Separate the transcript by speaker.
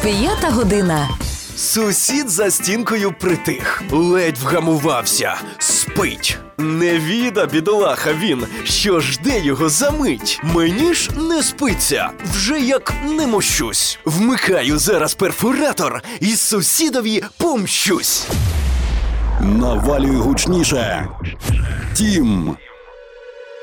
Speaker 1: 5 година.
Speaker 2: Сусід за стінкою притих, ледь вгамувався, спить. Не віда, бідолаха він, що жде його за мить. Мені ж не спиться, вже як не мощусь. Вмикаю зараз перфоратор і сусідові помщусь.
Speaker 3: Навалюй гучніше. Тім